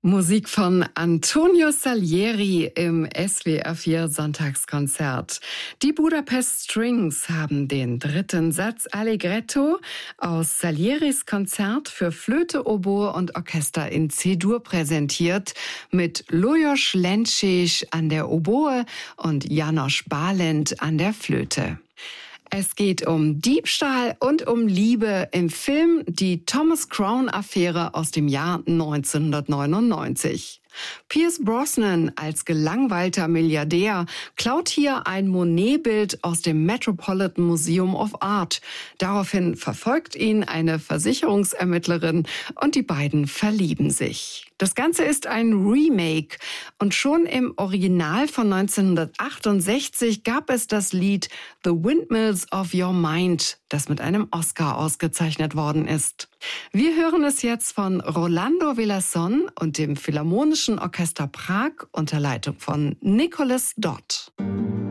Musik von Antonio Salieri im SWR 4 Sonntagskonzert. Die Budapest Strings haben den dritten Satz Allegretto aus Salieris Konzert für Flöte, Oboe und Orchester in C-Dur präsentiert, mit Lajos Lenčić an der Oboe und János Bálint an der Flöte. Es geht um Diebstahl und um Liebe im Film Die Thomas Crown-Affäre aus dem Jahr 1999. Pierce Brosnan als gelangweilter Milliardär klaut hier ein Monet-Bild aus dem Metropolitan Museum of Art. Daraufhin verfolgt ihn eine Versicherungsermittlerin und die beiden verlieben sich. Das Ganze ist ein Remake und schon im Original von 1968 gab es das Lied The Windmills of Your Mind, das mit einem Oscar ausgezeichnet worden ist. Wir hören es jetzt von Rolando Villazón und dem Philharmonischen Orchester Prag unter Leitung von Nicholas Dodd.